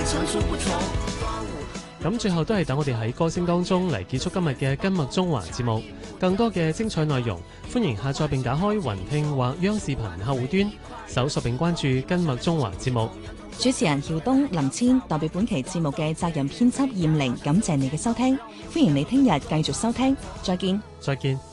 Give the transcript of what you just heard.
咁最後都係等我哋喺歌聲當中嚟結束今日嘅金麥中環節目。更多嘅精彩內容，歡迎下載並打開雲聽或央視頻客戶端，搜索並關注金麥中環節目。 主持人曉東、林千代表本期節目嘅責任編輯燕玲，感謝你嘅收聽，歡迎你聽日繼續收聽，再見。 再見。